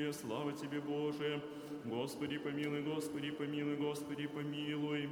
Тебе, слава Тебе, Боже. Господи, помилуй, Господи, помилуй, Господи, помилуй.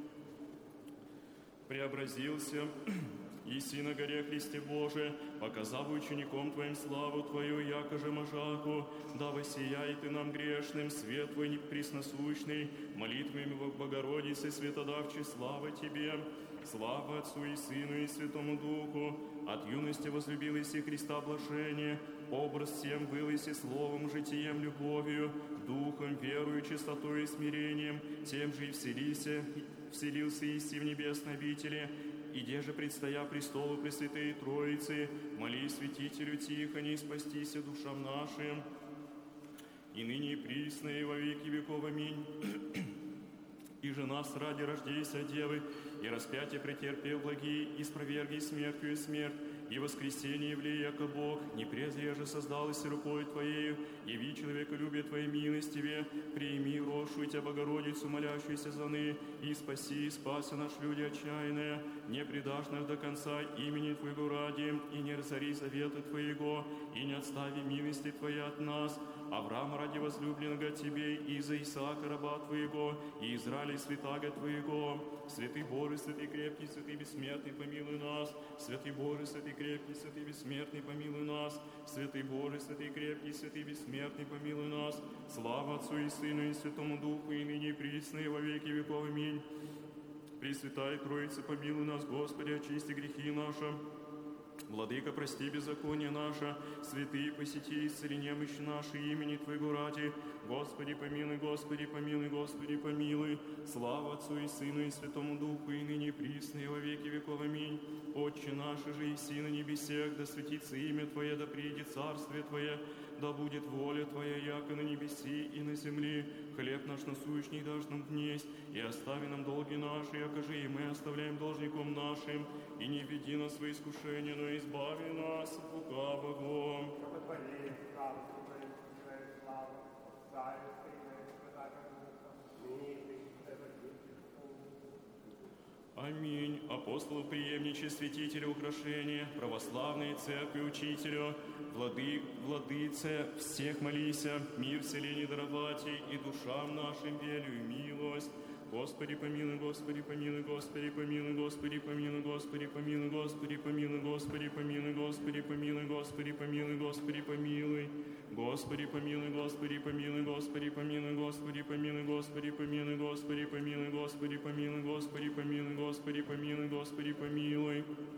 Преобразился Иси на горе Христе Боже, показав учеником Твоим славу Твою, якоже можаху, да воссияй Ты нам грешным, свет Твой пресносущный, молитвами Богородицы, светодавчей, слава Тебе, слава Отцу и Сыну и Святому Духу, от юности возлюбил Иси Христа блажение, образ всем был Иси словом, житием, любовью, духом, верою, чистотой и смирением, тем же и вселился Иси в небесной обители, иде же, предстоя престолу Пресвятой Троицы, моли святителю Тихоне, спастися душам нашим, и ныне и присно, и во веки веков. Аминь. И же нас ради рождейся Девы, и распятие претерпев благие, и спроверги смертью и смерть, и воскресение явлей, яко Бог, не презре же создалось рукой Твоею, яви человеколюбие Твоей милостиве, приими рошую Тебя, Богородицу, молящуюся за ны, и спаси, спася наш люди отчаянные, не предашь нас до конца имени Твоего ради, и не разори заветы Твоего, и не отстави милости Твоей от нас. Авраама ради возлюбленного Тебе, и за Исаака раба Твоего, и Израиля святаго Твоего. Святый Боже, святый крепкий, святый бессмертный, помилуй нас. Святый Боже, святый крепкий, святый бессмертный, помилуй нас. Святый Боже, святый крепкий, святый бессмертный, помилуй нас. Слава Отцу и Сыну и Святому Духу, и ныне и присно, и во веки веков. Аминь. Пресвятая Троица, помилуй нас, Господи, очисти грехи наши. Владыка, прости беззаконие наше, святые посети, исцели немощи наши имени Твоего ради. Господи, помилуй, Господи, помилуй, Господи, помилуй. Слава Отцу и Сыну и Святому Духу, и ныне и присно, и во веки веков. Аминь. Отче наш же, иси на небесех, да светится имя Твое, да приидет царствие Твое, да будет воля Твоя, яко на небеси и на земле. Хлеб наш насущный дашь нам днесь, и остави нам долги наши, якоже и мы оставляем должником нашим, и не введи нас во искушение, но избави нас от лукавого. Аминь. Апостолу, преемниче, святителю, украшения, православной церкви, учителю, владыце, всех молися, мир вселенной даровати, и душам нашим велю и милость. Господи, помилуй, Господи, помилуй, Господи, помилуй, Господи, помилуй, Господи, помилуй, Господи, помилуй, Господи, помилуй, Господи, помилуй, Господи, помилуй, Господи, помилуй. Господи, помилуй, Господи, помилуй, Господи, помилуй, Господи, помилуй, Господи, помилуй, Господи, помилуй, Господи, помилуй, Господи, помилуй, Господи, помилуй, Господи, помилуй.